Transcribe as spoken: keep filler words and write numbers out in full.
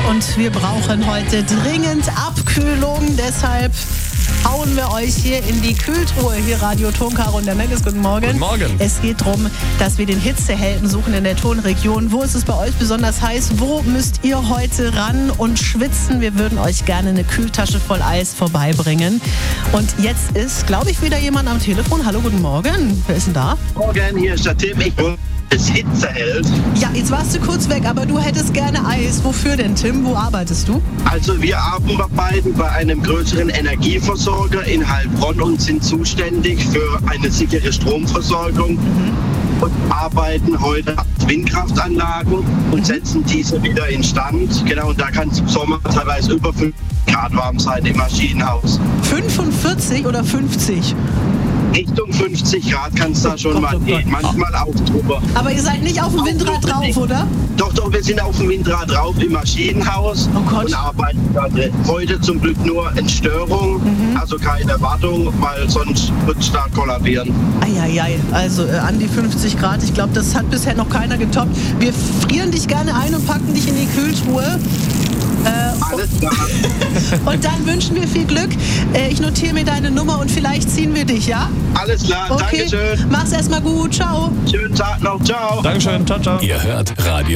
und wir brauchen heute dringend Abkühlung. Deshalb hauen wir euch hier in die Kühltruhe. Hier Radio Tonkaro und der Menges. Guten Morgen. Guten Morgen. Es geht darum, dass wir den Hitzehelden suchen in der Tonregion. Wo ist es bei euch besonders heiß? Wo müsst ihr heute ran und schwitzen? Wir würden euch gerne eine Kühltasche voll Eis vorbeibringen. Und jetzt ist, glaube ich, wieder jemand am Telefon. Hallo, guten Morgen. Wer ist denn da? Morgen, hier ist der Tim. Ich bin das Hitzeheld. Ja, jetzt warst du kurz weg, aber du hättest gerne Eis. Wofür denn, Tim? Wo arbeitest du? Also wir arbeiten bei einem größeren Energieversorger in Heilbronn und sind zuständig für eine sichere Stromversorgung. Mhm. Und arbeiten heute an Windkraftanlagen und setzen diese wieder instand. Genau, und da kann es im Sommer teilweise über fünf Grad warm sein im Maschinenhaus. fünfundvierzig oder fünfzig? Richtung fünfzig Grad kann es da schon Gott, mal oh gehen, manchmal auch drüber. Aber ihr seid nicht auf dem Windrad drauf, oder? Doch, doch, wir sind auf dem Windrad drauf im Maschinenhaus oh Gott. und arbeiten da drin. Heute zum Glück nur in Störung, mhm. also keine Wartung, weil sonst wird es da kollabieren. Eieiei, also äh, an die fünfzig Grad, ich glaube, das hat bisher noch keiner getoppt. Wir frieren dich gerne ein und packen dich in die Kühltruhe. Äh, Alles klar. Und dann wünschen wir viel Glück. Äh, ich notiere mir deine Nummer und vielleicht ziehen wir dich, ja? Alles klar, okay. Dankeschön. Mach's erstmal gut, ciao. Schönen Tag noch, ciao. Dankeschön, ciao, ciao. Ihr hört Radio